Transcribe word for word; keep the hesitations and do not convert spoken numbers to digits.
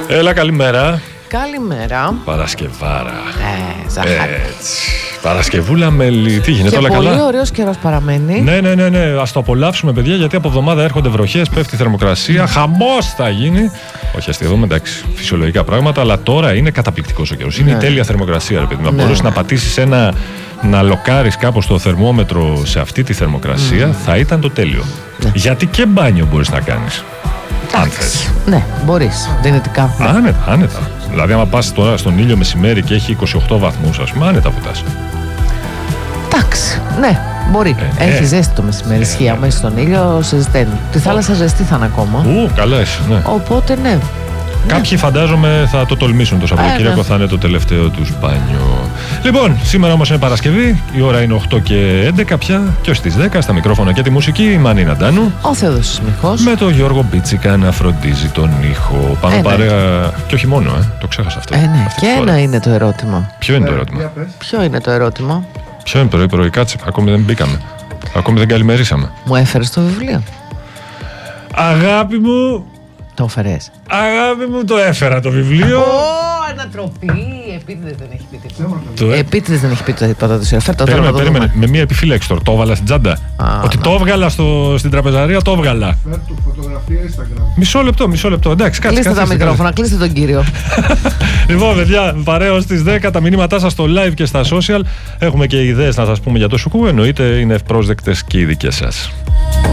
Έλα, καλημέρα. Καλημέρα. Παρασκευάρα. Ε, ζαχάρι. Έτσι. Παρασκευούλα με λι... Τι γίνεται, και όλα πολύ καλά? Πολύ ωραίος καιρός παραμένει. Ναι, ναι, ναι, ναι. Ας το απολαύσουμε, παιδιά, γιατί από εβδομάδα έρχονται βροχές, πέφτει η θερμοκρασία. Χαμός θα γίνει. Όχι, ας τη δούμε, εντάξει, φυσιολογικά πράγματα, αλλά τώρα είναι καταπληκτικός ο καιρός. Είναι Ναι. η τέλεια θερμοκρασία, ρε παιδί. Να Ναι. μπορείς να πατήσεις ένα. Να λοκάρεις κάπως το θερμόμετρο σε αυτή τη θερμοκρασία, mm. θα ήταν το τέλειο. Ναι. Γιατί και μπάνιο μπορείς να κάνεις. Αν θες. Ναι, μπορείς. Δυνητικά. Ναι. Άνετα, άνετα. Δηλαδή, άμα πας τώρα στον ήλιο μεσημέρι και έχει είκοσι οκτώ βαθμούς, ας πούμε, άνετα βουτάς. Εντάξει. Ναι, μπορεί. Ε, έχει ναι. ζέστη το μεσημέρι. Ε, Ισχύει. ναι. Άμα είσαι στον ήλιο, σε ζεσταίνει. Τη θάλασσα ζεστή θα είναι ακόμα. Ου, καλά είσαι, ναι. Οπότε ναι. Κάποιοι φαντάζομαι θα το τολμήσουν το Σαββατοκύριακο, ναι. θα είναι το τελευταίο τους μπάνιο. Λοιπόν, σήμερα όμως είναι Παρασκευή, η ώρα είναι οκτώ και έντεκα πια και ως τις δέκα στα μικρόφωνα και τη μουσική η Μανίνα Ντάνου. Ο Θεόδωσης Μιχός. Με τον Γιώργο Μπίτσικα να φροντίζει τον ήχο. Πάμε Ε, ναι. παρέα. Και όχι μόνο, ε. Το ξέχασα αυτό. Ε, ναι. αυτή Και τη φορά. ένα είναι το ερώτημα. Ποιο είναι το ερώτημα? Ποιο είναι το ερώτημα? Ποιο είναι πρωί, πρωί, κάτσε. Ακόμη δεν μπήκαμε. Ακόμη δεν καλημερίσαμε. Μου έφερες το βιβλίο. Αγάπη μου, Το έφερες. αγάπη μου, το έφερα το βιβλίο. Ω, ανατροπή. Επίτηδες δεν έχει πει τίποτα. Το έ- Επίτηδες δεν έχει πει τίποτα. Το σειρά. Φέρ' το, θέλω Περίμενε, να το περίμενε. δούμε. Με μία επιφύλαξη τώρα. Το έβαλα στην τσάντα. Α, Ότι ναι. το έβγαλα στο, στην τραπεζαρία, το έβγαλα. Φέρ του φωτογραφία Instagram. Μισό λεπτό, μισό λεπτό. Εντάξει, κάτσε. Κλείστε τα καθίστε, μικρόφωνα, κλείστε τον κύριο. καθίστε. Λοιπόν, παιδιά, παρέω στις δέκα τα μηνύματά σας στο live και στα social. Έχουμε και ιδέες να σας πούμε για το σουκού. Εννοείται είναι ευπρόσδεκτες και οι δικές σας.